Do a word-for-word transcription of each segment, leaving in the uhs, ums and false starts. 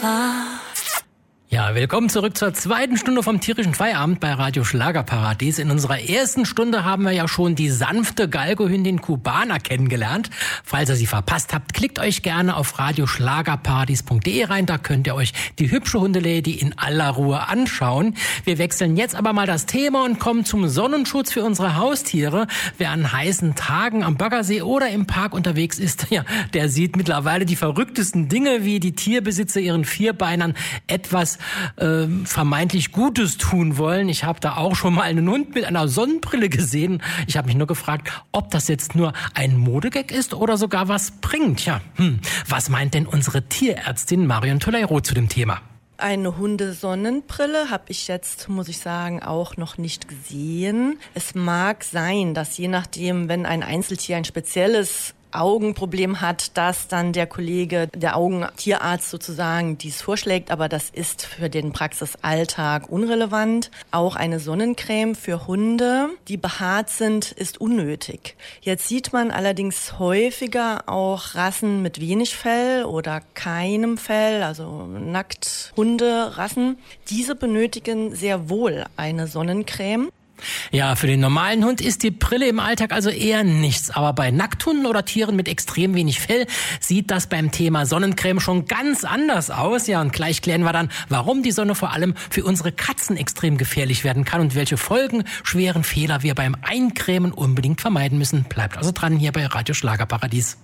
war. Ja, willkommen zurück zur zweiten Stunde vom tierischen Feierabend bei Radio Schlagerparadies. In unserer ersten Stunde haben wir ja schon die sanfte Galgohündin Cubana kennengelernt. Falls ihr sie verpasst habt, klickt euch gerne auf radioschlagerparadies punkt de rein. Da könnt ihr euch die hübsche Hundelady in aller Ruhe anschauen. Wir wechseln jetzt aber mal das Thema und kommen zum Sonnenschutz für unsere Haustiere. Wer an heißen Tagen am Baggersee oder im Park unterwegs ist, ja, der sieht mittlerweile die verrücktesten Dinge, wie die Tierbesitzer ihren Vierbeinern etwas Äh, vermeintlich Gutes tun wollen. Ich habe da auch schon mal einen Hund mit einer Sonnenbrille gesehen. Ich habe mich nur gefragt, ob das jetzt nur ein Modegag ist oder sogar was bringt. Ja, hm. Was meint denn unsere Tierärztin Marion Toleiro zu dem Thema? Eine Hundesonnenbrille habe ich jetzt, muss ich sagen, auch noch nicht gesehen. Es mag sein, dass je nachdem, wenn ein Einzeltier ein spezielles Augenproblem hat, dass dann der Kollege, der Augentierarzt sozusagen dies vorschlägt, aber das ist für den Praxisalltag unrelevant. Auch eine Sonnencreme für Hunde, die behaart sind, ist unnötig. Jetzt sieht man allerdings häufiger auch Rassen mit wenig Fell oder keinem Fell, also Nackthunderassen. Diese benötigen sehr wohl eine Sonnencreme. Ja, für den normalen Hund ist die Brille im Alltag also eher nichts. Aber bei Nackthunden oder Tieren mit extrem wenig Fell sieht das beim Thema Sonnencreme schon ganz anders aus. Ja, und gleich klären wir dann, warum die Sonne vor allem für unsere Katzen extrem gefährlich werden kann und welche Folgen, schweren Fehler wir beim Eincremen unbedingt vermeiden müssen. Bleibt also dran hier bei Radio Schlagerparadies.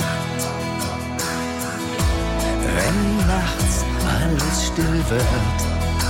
Wenn nachts alles still wird